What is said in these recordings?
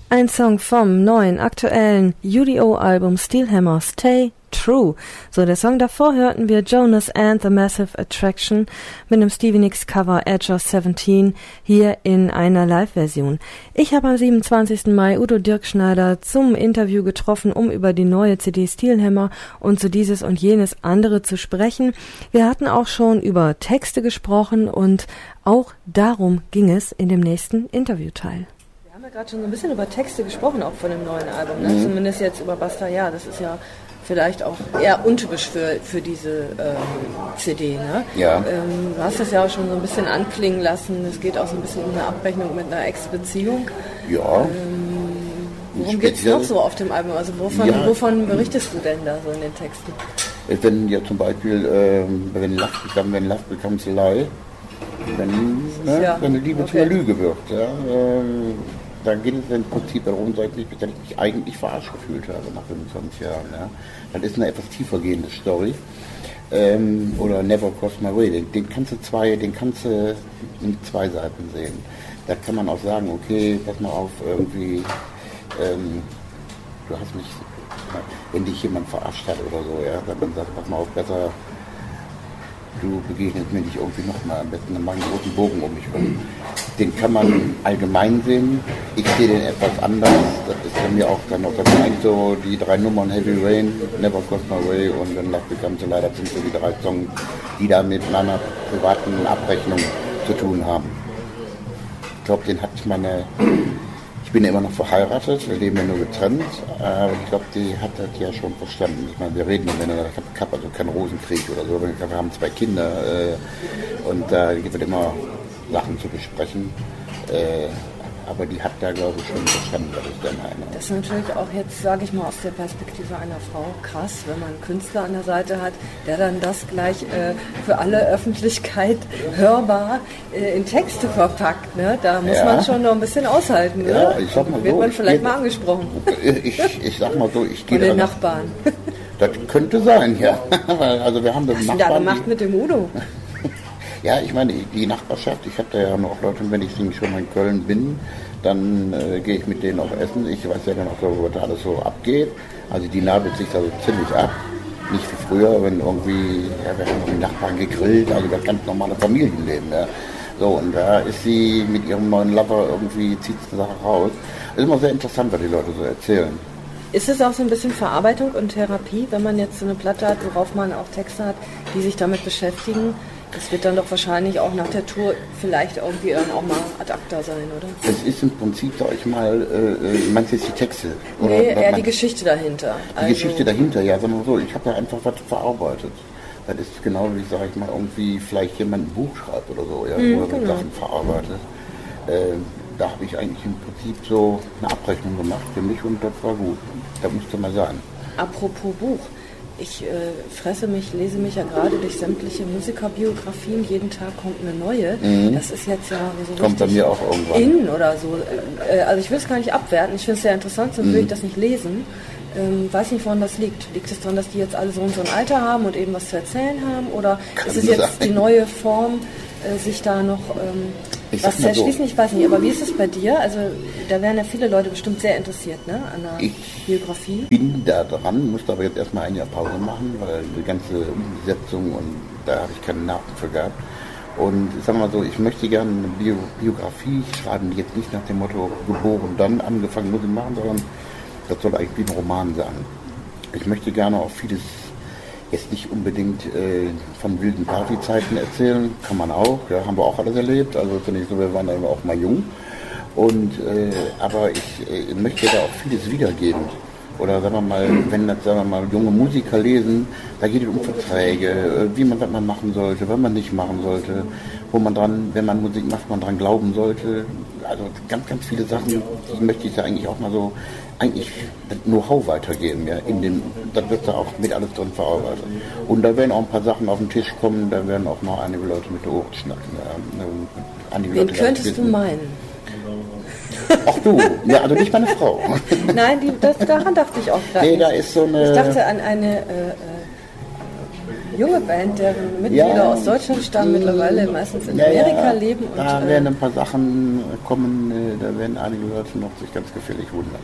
Ein Song vom neuen, aktuellen UDO-Album Steelhammer, Stay True. So, der Song davor hörten wir Jonas and the Massive Attraction mit einem Stevie Nicks Cover Edge of 17 hier in einer Live-Version. Ich habe am 27. Mai Udo Dirkschneider zum Interview getroffen, um über die neue CD Steelhammer und so dieses und jenes andere zu sprechen. Wir hatten auch schon über Texte gesprochen und auch darum ging es in dem nächsten Interviewteil. Wir haben ja gerade schon so ein bisschen über Texte gesprochen, auch von dem neuen Album, ne? Zumindest jetzt über Basta, ja, das ist ja vielleicht auch eher untypisch für diese CD, ne? Ja. Du hast das ja auch schon so ein bisschen anklingen lassen, es geht auch so ein bisschen um eine Abrechnung mit einer Ex-Beziehung. Ja. Worum geht es noch so auf dem Album? Also wovon berichtest du denn da so in den Texten? Wenn ja zum Beispiel, wenn Love becomes a lie, wenn die Liebe zu einer Lüge wird, ja, dann geht es im Prinzip darum, dass ich mich eigentlich verarscht gefühlt habe nach 25 Jahren. Ja. Das ist eine etwas tiefergehende Story. Oder Never Cross My Way. Den kannst du mit zwei Seiten sehen. Da kann man auch sagen, okay, pass mal auf, irgendwie, du hast mich, wenn dich jemand verarscht hat oder so, ja, dann man sagt, pass mal auf, besser, du begegnest mir nicht irgendwie nochmal, am besten einen großen Bogen um mich rum. Den kann man allgemein sehen. Ich sehe den etwas anders. Das ist bei mir auch dann noch, das sind eigentlich so die drei Nummern Heavy Rain, Never Cross My Way und When Love Becomes a Lie. Das sind so die drei Songs, die da mit meiner privaten Abrechnung zu tun haben. Ich glaube, ich bin ja immer noch verheiratet, wir leben ja nur getrennt, aber ich glaube, die hat das ja schon verstanden. Ich meine, wir reden miteinander, ich habe also keinen Rosenkrieg oder so, wir haben 2 Kinder und da gibt es immer Sachen zu besprechen, aber die hat da, glaube ich, schon verstanden, was ich da meine. Das ist natürlich auch jetzt, sage ich mal, aus der Perspektive einer Frau krass, wenn man einen Künstler an der Seite hat, der dann das gleich für alle Öffentlichkeit hörbar in Texte verpackt. Ne? Da muss man schon noch ein bisschen aushalten. Ne? Ja, ich sag mal wird man vielleicht mal angesprochen. Ich sag mal so, ich gehe von den Nachbarn. Das könnte sein, ja. Also wir haben was hast du da gemacht mit dem Udo? Ja, ich meine, die Nachbarschaft, ich habe da ja noch Leute, wenn ich schon mal in Köln bin, dann gehe ich mit denen auch essen. Ich weiß ja dann auch so, was da alles so abgeht. Also die nabelt sich da so ziemlich ab. Nicht wie früher, wenn irgendwie, ja, wir haben mit den Nachbarn gegrillt, also das ganz normale Familienleben. Ja. So, und da ist sie mit ihrem neuen Lover irgendwie, zieht die Sache raus. Das ist immer sehr interessant, was die Leute so erzählen. Ist es auch so ein bisschen Verarbeitung und Therapie, wenn man jetzt so eine Platte hat, worauf man auch Texte hat, die sich damit beschäftigen? Das wird dann doch wahrscheinlich auch nach der Tour vielleicht irgendwie dann auch mal ad acta sein, oder? Es ist im Prinzip, sag ich mal, meinst du jetzt die Texte? Oder nee, eher die Geschichte dahinter. Die Geschichte dahinter, ja, sagen wir so, ich habe ja einfach was verarbeitet. Das ist genau wie, sag ich mal, irgendwie vielleicht jemand ein Buch schreibt oder so, ja, wo er Sachen verarbeitet. Da habe ich eigentlich im Prinzip so eine Abrechnung gemacht für mich und das war gut. Das musste mal sein. Apropos Buch. Ich lese mich ja gerade durch sämtliche Musikerbiografien. Jeden Tag kommt eine neue. Das ist jetzt ja so kommt bei mir auch irgendwann in oder so. Also ich will es gar nicht abwerten. Ich finde es sehr interessant, sonst würde ich das nicht lesen. Weiß nicht, woran das liegt. Liegt es daran, dass die jetzt alle so ein Alter haben und eben was zu erzählen haben? Oder ist es jetzt die neue Form, sich da noch was zu erschließen? Ich weiß nicht, aber wie ist es bei dir? Also da wären ja viele Leute bestimmt sehr interessiert, ne, an der Biografie. Ich bin da dran, musste aber jetzt erstmal ein Jahr Pause machen, weil die ganze Umsetzung und da habe ich keine Nerven für gehabt. Und ich sage mal so, ich möchte gerne eine Biografie schreiben, die jetzt nicht nach dem Motto geboren, dann angefangen Musik machen, sondern das soll eigentlich wie ein Roman sein. Ich möchte gerne auch vieles jetzt nicht unbedingt von wilden Partyzeiten erzählen, kann man auch, ja, haben wir auch alles erlebt, also finde ich so, wir waren dann auch mal jung. Und, aber ich möchte da auch vieles wiedergeben. Oder sagen wir mal, wenn das, sagen wir mal, junge Musiker lesen, da geht es um Verträge, wie man, was man machen sollte, was man nicht machen sollte, wo man dran, wenn man Musik macht, man dran glauben sollte. Also ganz, ganz viele Sachen, die möchte ich da eigentlich auch mal so, eigentlich das Know-how weitergeben, ja, das wird da auch mit alles drin verarbeitet. Und da werden auch ein paar Sachen auf den Tisch kommen, da werden auch noch einige Leute mit den Ohren schnacken. Ja. Wen könntest du meinen? Ach du, ja, also nicht meine Frau. Nein, daran dachte ich auch gerade. Nee, da ist so eine... Ich dachte an eine junge Band, deren Mitglieder aus Deutschland stammen, mittlerweile meistens in Amerika leben. Und, da werden ein paar Sachen kommen, da werden einige Leute noch sich ganz gefällig wundern.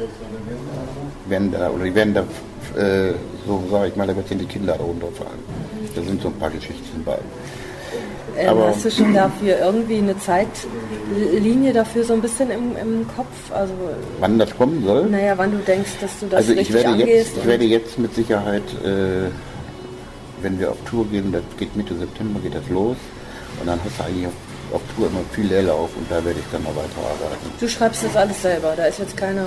Die werden da, so sage ich mal, da werden die Kinder da runterfallen. Da sind so ein paar Geschichten bei. Aber hast du schon dafür irgendwie eine Zeitlinie dafür so ein bisschen im Kopf? Also, wann das kommen soll? Naja, wann du denkst, dass du das also richtig angehst? Ich werde jetzt mit Sicherheit, wenn wir auf Tour gehen, das geht Mitte September, geht das los. Und dann hast du eigentlich auf Tour immer viel Leerlauf und da werde ich dann noch weiterarbeiten. Du schreibst das alles selber, da ist jetzt keiner...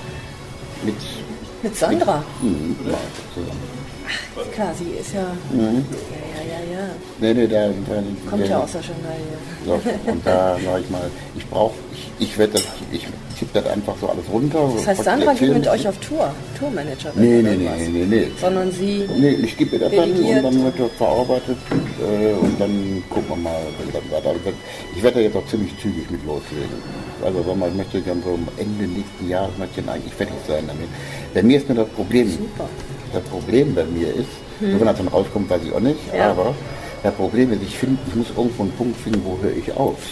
Mit Sandra? Ja, zusammen. Ach, klar, sie ist ja... Ja. Nee, kommt ja aus der Journalie. So, und da sage ich mal, ich tippe das einfach so alles runter. Das heißt, Sandra geht mit euch auf Tour? Tourmanager? Nee. Sondern sie... Nee, ich gebe ihr das dann und dann wird das verarbeitet und dann gucken wir mal, wie das weiter. Ich werde da jetzt auch ziemlich zügig mit loslegen. Also ich möchte dann so am Ende nächsten Jahres möchte ich eigentlich fertig sein damit. Bei mir ist nur das Problem. Super. Das Problem bei mir ist, wenn das dann rauskommt, weiß ich auch nicht, aber das Problem ist, ich muss irgendwo einen Punkt finden, wo höre ich auf.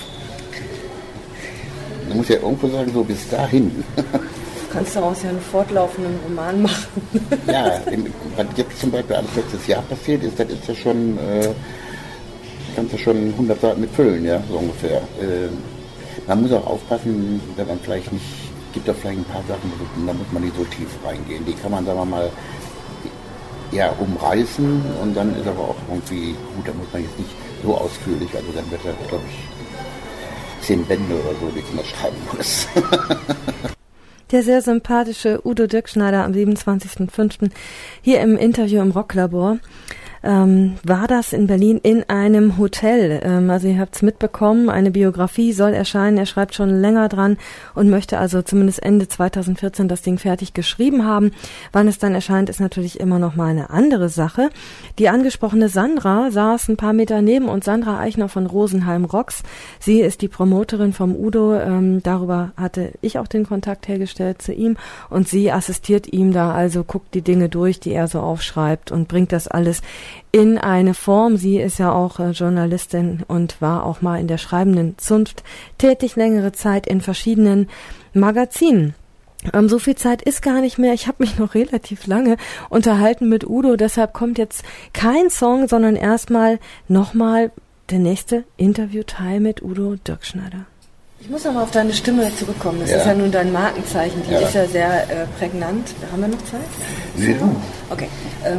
Man muss ja irgendwo sagen, so bis dahin. Du kannst daraus ja einen fortlaufenden Roman machen. Ja, was jetzt zum Beispiel alles letztes Jahr passiert ist, das ist ja schon, kannst du schon 100 Seiten mit füllen, ja, so ungefähr. Man muss auch aufpassen, dass man vielleicht nicht, gibt da vielleicht ein paar Sachen, da muss man nicht so tief reingehen. Die kann man, sagen wir mal, umreißen und dann ist aber auch irgendwie gut, da muss man jetzt nicht so ausführlich, also dann wird er, glaube ich, 10 Bände oder so, die man schreiben muss. Der sehr sympathische Udo Dirkschneider am 27.05. hier im Interview im Rocklabor. War das in Berlin in einem Hotel. Also ihr habt es mitbekommen, eine Biografie soll erscheinen. Er schreibt schon länger dran und möchte also zumindest Ende 2014 das Ding fertig geschrieben haben. Wann es dann erscheint, ist natürlich immer noch mal eine andere Sache. Die angesprochene Sandra saß ein paar Meter neben uns, Sandra Eichner von Rosenheim Rocks. Sie ist die Promoterin vom Udo. Darüber hatte ich auch den Kontakt hergestellt zu ihm und sie assistiert ihm da, also guckt die Dinge durch, die er so aufschreibt und bringt das alles in eine Form. Sie ist ja auch Journalistin und war auch mal in der schreibenden Zunft tätig, längere Zeit in verschiedenen Magazinen. So viel Zeit ist gar nicht mehr. Ich habe mich noch relativ lange unterhalten mit Udo, deshalb kommt jetzt kein Song, sondern erstmal nochmal der nächste Interviewteil mit Udo Dirkschneider. Ich muss nochmal auf deine Stimme zurückkommen. Das ist ja nun dein Markenzeichen. Die ist ja sehr prägnant. Haben wir noch Zeit? Ja. Okay.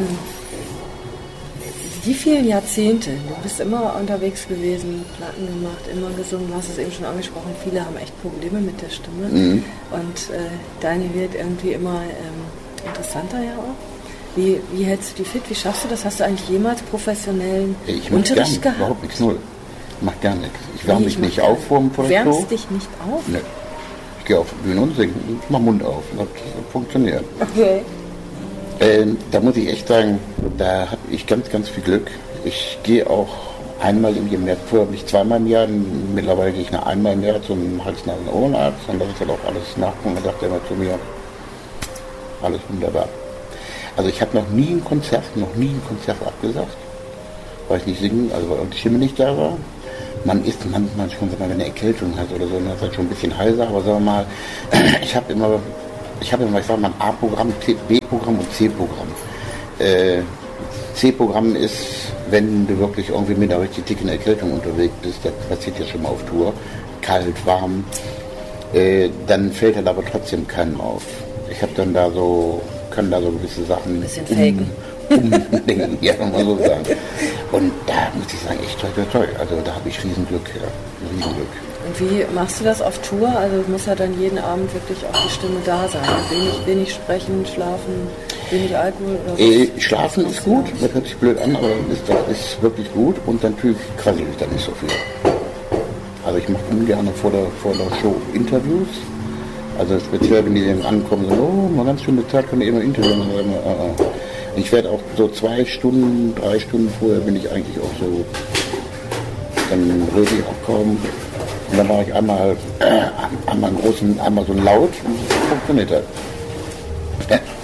Die vielen Jahrzehnte, du bist immer unterwegs gewesen, Platten gemacht, immer gesungen, du hast es eben schon angesprochen, viele haben echt Probleme mit der Stimme und deine wird irgendwie immer interessanter ja auch. Wie hältst du die fit, wie schaffst du das? Hast du eigentlich jemals professionellen Unterricht gehabt? Überhaupt nichts, null. Ich mach gar nichts. Ich wärme mich nicht auf vor der Show. Du wärmst dich nicht auf? Nee. Ich gehe auf die Bühne und singe, ich mach Mund auf, das funktioniert. Okay. Da muss ich echt sagen, da habe ich ganz, ganz viel Glück. Ich gehe auch einmal im Jahr, früher habe ich zweimal im Jahr, mittlerweile gehe ich nach einmal im Jahr zum Hals-Nasen-Ohrenarzt und das ist halt auch alles nachgucken. Da sagt er immer zu mir, alles wunderbar. Also ich habe noch nie ein Konzert abgesagt, weil ich nicht singen, also weil die Stimme nicht da war. Man ist manchmal schon, wenn man eine Erkältung hat oder so, dann ist halt schon ein bisschen heiser, aber sagen wir mal, ich habe immer, ich sage mal, ein A-Programm, B-Programm und C-Programm. C-Programm ist, wenn du wirklich irgendwie mit einer richtig dicken Erkältung unterwegs bist, das passiert ja schon mal auf Tour, kalt, warm, dann fällt halt aber trotzdem keinem auf. Ich habe dann kann da so gewisse Sachen umdenken, ja, kann man so sagen. Und da muss ich sagen, echt toll. Also da habe ich Riesenglück, Riesenglück. Und wie machst du das auf Tour? Also muss ja dann jeden Abend wirklich auch die Stimme da sein. Wenig sprechen, schlafen, wenig Alkohol? Oder schlafen ist gut, das hört sich blöd an, aber das ist wirklich gut und natürlich quassel ich da nicht so viel. Also ich mache ungern vor der Show Interviews. Also speziell, wenn die dann ankommen, so, oh, mal ganz schöne Zeit, können ihr immer interviewen. Ich werde auch so 2 Stunden, 3 Stunden vorher bin ich eigentlich auch so, dann rede ich auch kaum. Und dann mache ich einmal so einen Laut und funktioniert das.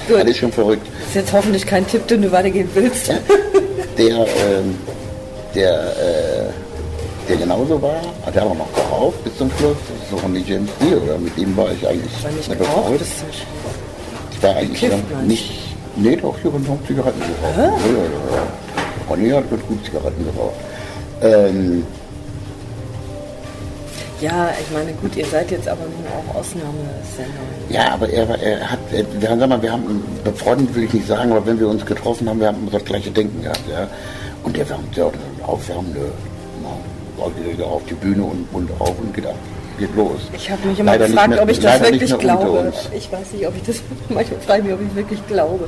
Gut. Das ist schon verrückt. Das ist jetzt hoffentlich kein Tipp, den du weitergeben willst. Der genauso war, hat er aber noch geraucht bis zum Schluss. Das ist so von James Deal, oder mit dem war ich eigentlich nicht geraucht. Ich war eigentlich nicht. Nee, doch, hier und noch Zigaretten geraucht. Ronny hat ganz gut Zigaretten geraucht. Ja, ich meine, gut, ihr seid jetzt aber nun auch Ausnahmesender. Ja, aber wir haben befreundet, will ich nicht sagen, aber wenn wir uns getroffen haben, wir haben das gleiche Denken gehabt, ja. Und der wärmt ja aufwärmende, geht auf die Bühne und auf und geht los. Ich habe mich immer gefragt, ob ich das wirklich glaube. Ich weiß nicht, ob ich das, manchmal frage ich mich, ob ich wirklich glaube.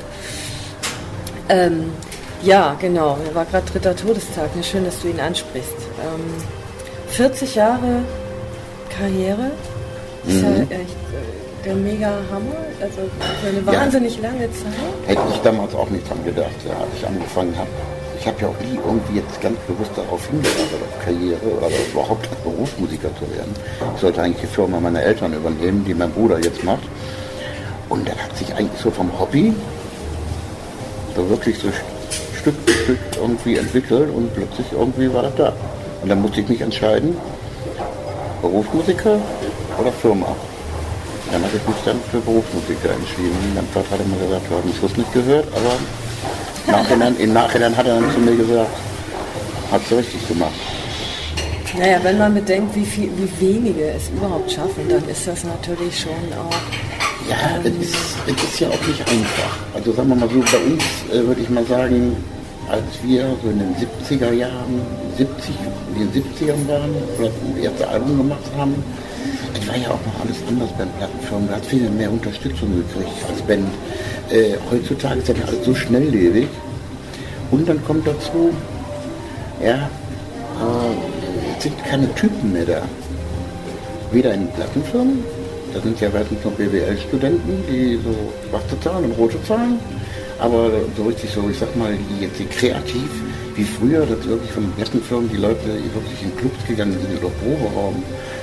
Ja, genau, war gerade 3. Todestag, schön, dass du ihn ansprichst. 40 Jahre Karriere, ist ja echt der mega Hammer, also für eine wahnsinnig lange Zeit. Hätte ich damals auch nicht dran gedacht, ja, als ich angefangen habe. Ich habe ja auch nie irgendwie jetzt ganz bewusst darauf hingearbeitet, auf Karriere oder überhaupt als Berufsmusiker zu werden. Ich sollte eigentlich die Firma meiner Eltern übernehmen, die mein Bruder jetzt macht. Und dann hat sich eigentlich so vom Hobby so wirklich so Stück für Stück irgendwie entwickelt und plötzlich irgendwie war das da. Und dann musste ich mich entscheiden, Berufsmusiker oder Firma. Dann habe ich mich dann für Berufsmusiker entschieden. Mein Vater hat immer gesagt, er hat den Schluss nicht gehört, aber im Nachhinein hat er dann zu mir gesagt, hast du richtig gemacht. Naja, wenn man bedenkt, wie wenige es überhaupt schaffen, dann ist das natürlich schon auch... Ja, es ist ja auch nicht einfach. Also sagen wir mal so, bei uns würde ich mal sagen, als wir so in den 70er Jahren, in den 70ern waren, oder das erste Album gemacht haben, das war ja auch noch alles anders beim Plattenfirmen. Da hat viel mehr Unterstützung gekriegt als Band. Heutzutage ist das ja alles so schnelllebig. Und dann kommt dazu, ja, es sind keine Typen mehr da. Weder in Plattenfirmen, da sind ja meistens noch BWL-Studenten, die so schwarze Zahlen und rote Zahlen, aber so richtig so, ich sag mal, die kreativ, wie früher, das wirklich von den Plattenfirmen, die Leute wirklich in Clubs gegangen sind, oder Proberaum,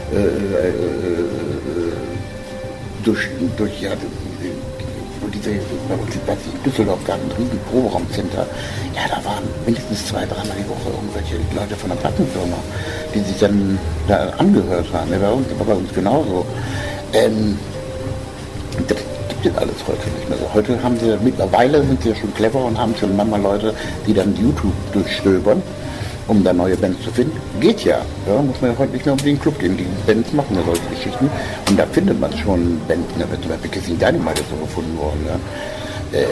durch ja, in Düsseldorf gab ein riesen Proberaumcenter. Ja, da waren mindestens 2-3 Mal die Woche irgendwelche Leute von der Plattenfirma, die sich dann da angehört haben. Das war bei uns genauso. Das gibt es alles heute nicht mehr so. Heute mittlerweile sind sie ja schon clever und haben schon manchmal Leute, die dann YouTube durchstöbern, um da neue Bands zu finden. Geht ja. Muss man ja heute nicht mehr unbedingt Club gehen. Die Bands machen ja solche Geschichten. Und da findet man schon Bands. Da wird zum Beispiel Kissing Dynamite so gefunden worden. Ja.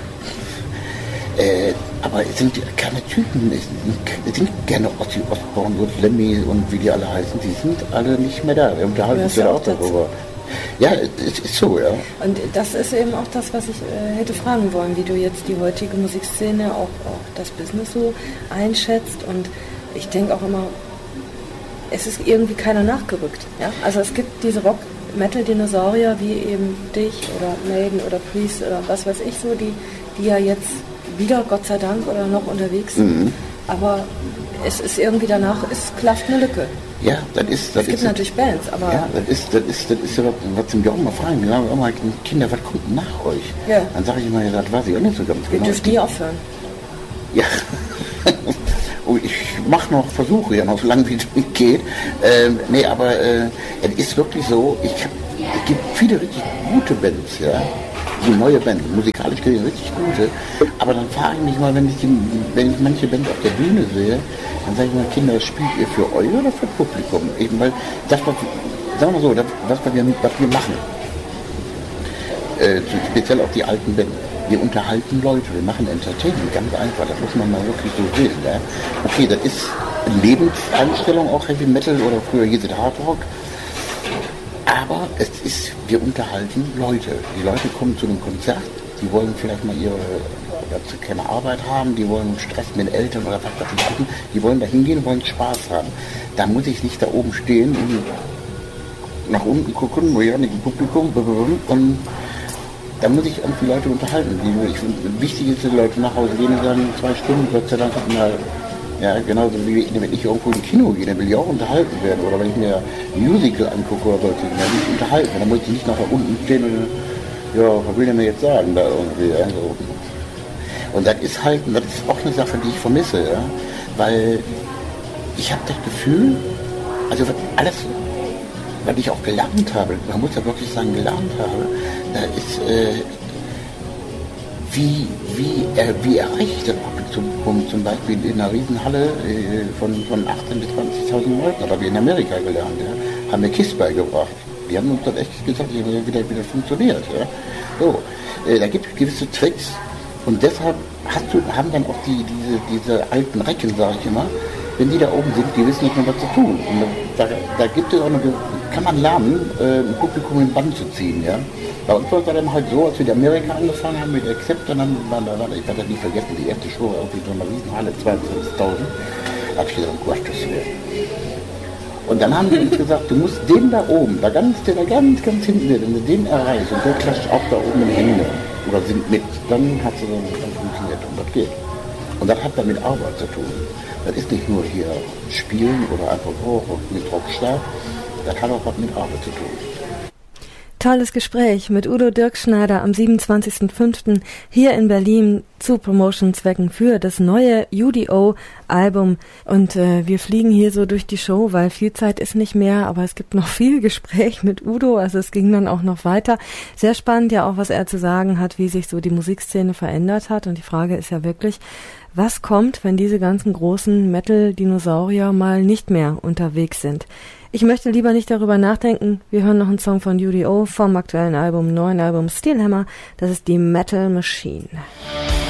Aber es sind keine Typen. Es sind gerne Ozzy Osbourne und Lemmy und wie die alle heißen. Die sind alle nicht mehr da. Wir unterhalten uns ja auch darüber. Ja, es ist so, ja. Und das ist eben auch das, was ich hätte fragen wollen, wie du jetzt die heutige Musikszene, auch das Business so einschätzt. Und ich denke auch immer, es ist irgendwie keiner nachgerückt. Ja? Also es gibt diese Rock-Metal-Dinosaurier wie eben dich oder Maiden oder Priest oder was weiß ich so, die ja jetzt wieder, Gott sei Dank, oder noch unterwegs sind. Aber es ist irgendwie danach, es klafft eine Lücke. Ja, es gibt natürlich Bands, aber... Ja, das ist ja was zum auch mal fragen. Wir sagen immer, Kinder, was kommt nach euch? Ja. Dann sage ich immer, das weiß ich auch nicht so ganz genau. Wir dürfen nie aufhören. Ja. Ich mache noch Versuche, ja noch so lange wie es geht. Nee, aber es ist wirklich so, es gibt viele richtig gute Bands, ja. Die neue Band, musikalisch gesehen richtig gute, aber dann frage ich mich mal, wenn ich manche Band auf der Bühne sehe, dann sage ich mal, Kinder, spielt ihr für euch oder für Publikum? Eben weil das, sagen wir so, das, was wir machen, speziell auch die alten Bands, wir unterhalten Leute, wir machen Entertainment, ganz einfach, das muss man mal wirklich so sehen. Ja? Okay, das ist eine Lebenseinstellung, auch Heavy Metal oder früher hieß es Hard Rock. Aber wir unterhalten Leute. Die Leute kommen zu einem Konzert, die wollen vielleicht mal keine Arbeit haben, die wollen Stress mit den Eltern oder was weiß ich, die wollen da hingehen, wollen Spaß haben. Da muss ich nicht da oben stehen und nach unten gucken, ja, nicht im Publikum, und da muss ich irgendwie Leute unterhalten. Wichtig ist, dass die Leute nach Hause gehen und sagen, 2 Stunden, Gott sei Dank, mal. Ja, genauso wie wenn ich irgendwo ins Kino gehe, dann will ich auch unterhalten werden. Oder wenn ich mir ein Musical angucke oder solche Dinge, dann will ich unterhalten. Dann muss ich nicht nach unten stehen und ja, was will der mir jetzt sagen da irgendwie? Also. Und das ist halt, das ist auch eine Sache, die ich vermisse, ja? Weil ich habe das Gefühl, also alles, was ich auch gelernt habe, man muss ja wirklich sagen, gelernt habe, da ist, wie erreiche ich das Publikum zum Beispiel in einer Riesenhalle von 18.000 bis 20.000 Leuten, das habe ich in Amerika gelernt, ja? Haben mir KISS beigebracht. Die haben uns das echt gesagt, wie das funktioniert. Ja? So, da gibt es gewisse Tricks und deshalb haben dann auch diese alten Recken, sage ich immer, wenn die da oben sind, die wissen nicht mehr, was zu tun. Und da gibt es auch kann man lernen, ein Publikum in den Bann zu ziehen. Ja? Bei uns war es dann halt so, als wir in Amerika angefangen haben mit Accept, dann waren da, ich werde das nicht vergessen, die erste Show war irgendwie so eine Riesenhalle, 22.000, habe ich gesagt, Gottes Willen. Und dann haben die uns gesagt, du musst den da oben, der ganz hinten wird, wenn du den erreichst und der klatscht auch da oben in die Hände oder singt mit, dann hat es dann funktioniert und das geht. Und das hat dann mit Arbeit zu tun. Das ist nicht nur hier spielen oder einfach mit Rockstar, das hat auch was mit Arbeit zu tun. Tolles Gespräch mit Udo Dirkschneider am 27.05. hier in Berlin zu Promotion-Zwecken für das neue UDO-Album. Und wir fliegen hier so durch die Show, weil viel Zeit ist nicht mehr, aber es gibt noch viel Gespräch mit Udo, also es ging dann auch noch weiter. Sehr spannend ja auch, was er zu sagen hat, wie sich so die Musikszene verändert hat. Und die Frage ist ja wirklich, was kommt, wenn diese ganzen großen Metal-Dinosaurier mal nicht mehr unterwegs sind? Ich möchte lieber nicht darüber nachdenken. Wir hören noch einen Song von UDO vom aktuellen neuen Album Steel Hammer. Das ist die Metal Machine.